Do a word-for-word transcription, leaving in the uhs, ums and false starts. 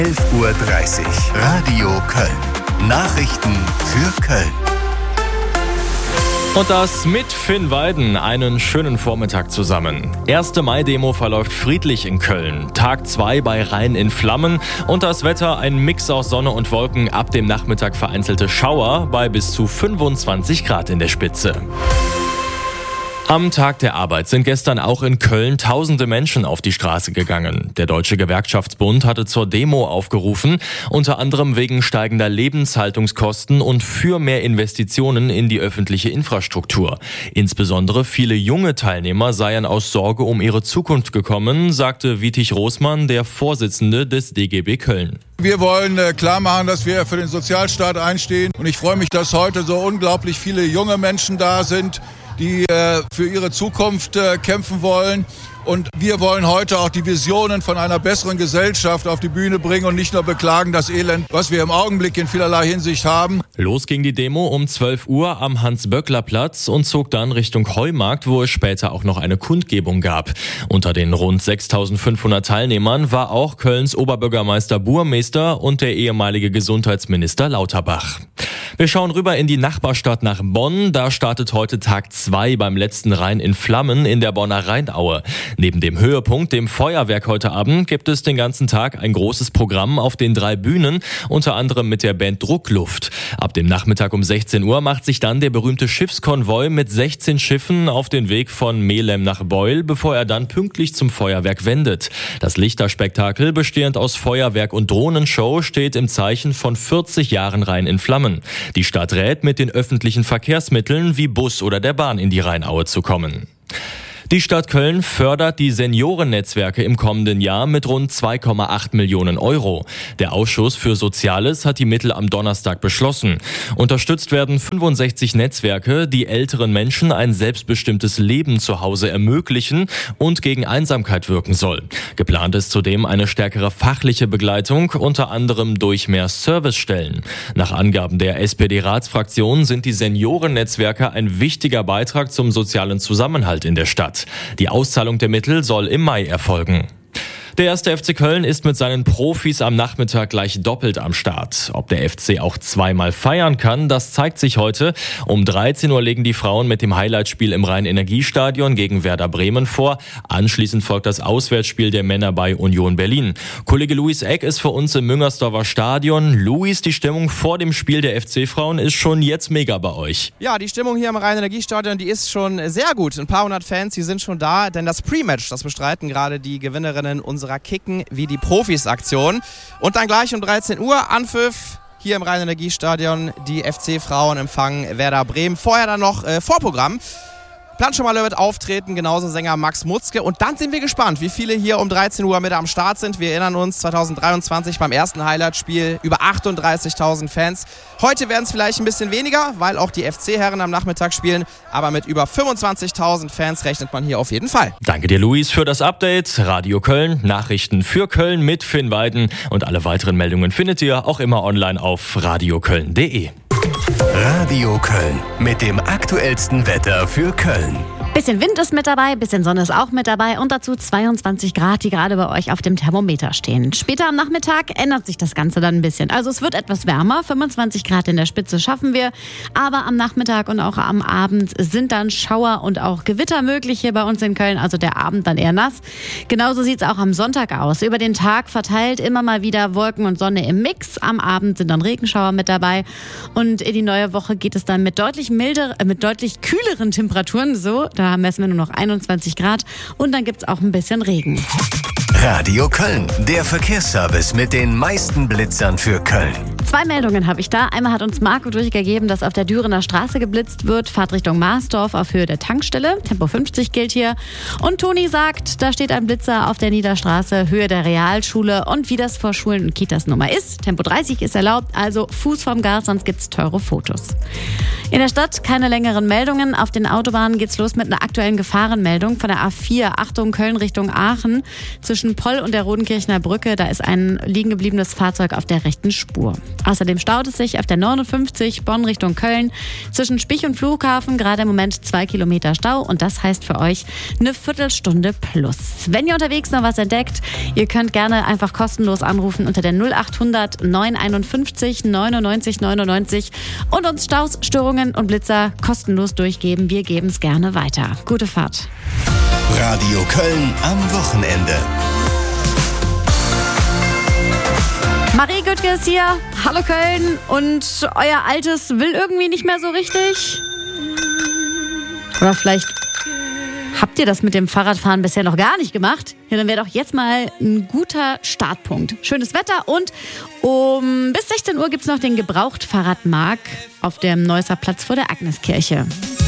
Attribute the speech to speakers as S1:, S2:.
S1: elf Uhr dreißig. Radio Köln. Nachrichten für Köln.
S2: Und das mit Finn Weiden. Einen schönen Vormittag zusammen. erste Mai-Demo verläuft friedlich in Köln. Tag zwei bei Rhein in Flammen. Und das Wetter ein Mix aus Sonne und Wolken. Ab dem Nachmittag vereinzelte Schauer bei bis zu fünfundzwanzig Grad in der Spitze. Am Tag der Arbeit sind gestern auch in Köln tausende Menschen auf die Straße gegangen. Der Deutsche Gewerkschaftsbund hatte zur Demo aufgerufen, unter anderem wegen steigender Lebenshaltungskosten und für mehr Investitionen in die öffentliche Infrastruktur. Insbesondere viele junge Teilnehmer seien aus Sorge um ihre Zukunft gekommen, sagte Wietig Roßmann, der Vorsitzende des D G B Köln.
S3: Wir wollen äh, klar machen, dass wir für den Sozialstaat einstehen. Und ich freue mich, dass heute so unglaublich viele junge Menschen da sind, die äh, für ihre Zukunft äh, kämpfen wollen. Und wir wollen heute auch die Visionen von einer besseren Gesellschaft auf die Bühne bringen und nicht nur beklagen das Elend, was wir im Augenblick in vielerlei Hinsicht haben.
S2: Los ging die Demo um zwölf Uhr am Hans-Böckler-Platz und zog dann Richtung Heumarkt, wo es später auch noch eine Kundgebung gab. Unter den rund sechstausendfünfhundert Teilnehmern war auch Kölns Oberbürgermeister Burmester und der ehemalige Gesundheitsminister Lauterbach. Wir schauen rüber in die Nachbarstadt nach Bonn. Da startet heute Tag zwei beim letzten Rhein in Flammen in der Bonner Rheinaue. Neben dem Höhepunkt, dem Feuerwerk heute Abend, gibt es den ganzen Tag ein großes Programm auf den drei Bühnen, unter anderem mit der Band Druckluft. Ab dem Nachmittag um sechzehn Uhr macht sich dann der berühmte Schiffskonvoi mit sechzehn Schiffen auf den Weg von Melem nach Beul, bevor er dann pünktlich zum Feuerwerk wendet. Das Lichterspektakel, bestehend aus Feuerwerk und Drohnenshow, steht im Zeichen von vierzig Jahren Rhein in Flammen. Die Stadt rät, mit den öffentlichen Verkehrsmitteln wie Bus oder der Bahn in die Rheinaue zu kommen. Die Stadt Köln fördert die Seniorennetzwerke im kommenden Jahr mit rund zwei Komma acht Millionen Euro. Der Ausschuss für Soziales hat die Mittel am Donnerstag beschlossen. Unterstützt werden fünfundsechzig Netzwerke, die älteren Menschen ein selbstbestimmtes Leben zu Hause ermöglichen und gegen Einsamkeit wirken soll. Geplant ist zudem eine stärkere fachliche Begleitung, unter anderem durch mehr Servicestellen. Nach Angaben der S P D-Ratsfraktion sind die Seniorennetzwerke ein wichtiger Beitrag zum sozialen Zusammenhalt in der Stadt. Die Auszahlung der Mittel soll im Mai erfolgen. Der erste F C Köln ist mit seinen Profis am Nachmittag gleich doppelt am Start. Ob der F C auch zweimal feiern kann, das zeigt sich heute. Um dreizehn Uhr legen die Frauen mit dem Highlightspiel im Rhein-Energiestadion gegen Werder Bremen vor. Anschließend folgt das Auswärtsspiel der Männer bei Union Berlin. Kollege Luis Eck ist für uns im Müngersdorfer Stadion. Luis, die Stimmung vor dem Spiel der F C-Frauen ist schon jetzt mega bei euch.
S4: Ja, die Stimmung hier im Rhein-Energiestadion, die ist schon sehr gut. Ein paar hundert Fans, die sind schon da, denn das Pre-Match, das bestreiten gerade die Gewinnerinnen unserer Kicken wie die Profis-Aktion. Und dann gleich um dreizehn Uhr Anpfiff hier im Rhein-Energiestadion. Die F C-Frauen empfangen Werder Bremen. Vorher dann noch äh, Vorprogramm. Planschemaler wird auftreten, genauso Sänger Max Mutzke. Und dann sind wir gespannt, wie viele hier um dreizehn Uhr mit am Start sind. Wir erinnern uns, zweitausenddreiundzwanzig beim ersten Highlight-Spiel über achtunddreißigtausend Fans. Heute werden es vielleicht ein bisschen weniger, weil auch die F C-Herren am Nachmittag spielen. Aber mit über fünfundzwanzigtausend Fans rechnet man hier auf jeden Fall.
S2: Danke dir, Luis, für das Update. Radio Köln, Nachrichten für Köln mit Finn Weiden. Und alle weiteren Meldungen findet ihr auch immer online auf radioköln punkt de.
S1: Radio Köln mit dem aktuellsten Wetter für Köln.
S5: Bisschen Wind ist mit dabei, bisschen Sonne ist auch mit dabei und dazu zweiundzwanzig Grad, die gerade bei euch auf dem Thermometer stehen. Später am Nachmittag ändert sich das Ganze dann ein bisschen. Also es wird etwas wärmer, fünfundzwanzig Grad in der Spitze schaffen wir, aber am Nachmittag und auch am Abend sind dann Schauer und auch Gewitter möglich hier bei uns in Köln, also der Abend dann eher nass. Genauso sieht es auch am Sonntag aus. Über den Tag verteilt immer mal wieder Wolken und Sonne im Mix. Am Abend sind dann Regenschauer mit dabei und in die neue Woche geht es dann mit deutlich milder, äh, mit deutlich kühleren Temperaturen so. Da messen wir nur noch einundzwanzig Grad und dann gibt es auch ein bisschen Regen.
S1: Radio Köln, der Verkehrsservice mit den meisten Blitzern für Köln.
S5: Zwei Meldungen habe ich da. Einmal hat uns Marco durchgegeben, dass auf der Dürener Straße geblitzt wird. Fahrt Richtung Marsdorf auf Höhe der Tankstelle. Tempo fünfzig gilt hier. Und Toni sagt, da steht ein Blitzer auf der Niederstraße, Höhe der Realschule. Und wie das vor Schulen und Kitas Nummer ist, Tempo dreißig ist erlaubt, also Fuß vom Gas, sonst gibt es teure Fotos. In der Stadt keine längeren Meldungen. Auf den Autobahnen geht's los mit einer aktuellen Gefahrenmeldung von der A vier. Achtung, Köln Richtung Aachen. Zwischen Poll und der Rodenkirchener Brücke, da ist ein liegen gebliebenes Fahrzeug auf der rechten Spur. Außerdem staut es sich auf der neunundfünfzig Bonn Richtung Köln. Zwischen Spich und Flughafen gerade im Moment zwei Kilometer Stau. Und das heißt für euch eine Viertelstunde plus. Wenn ihr unterwegs noch was entdeckt, ihr könnt gerne einfach kostenlos anrufen unter der null acht hundert neun einundfünfzig neunundneunzig neunundneunzig und uns Staus, Störungen und Blitzer kostenlos durchgeben. Wir geben es gerne weiter. Gute Fahrt.
S1: Radio Köln am Wochenende.
S5: Marie Göttke ist hier. Hallo Köln. Und euer Altes will irgendwie nicht mehr so richtig? Oder vielleicht habt ihr das mit dem Fahrradfahren bisher noch gar nicht gemacht? Ja, dann wäre doch jetzt mal ein guter Startpunkt. Schönes Wetter und um bis sechzehn Uhr gibt es noch den Gebrauchtfahrradmarkt auf dem Neusser Platz vor der Agneskirche.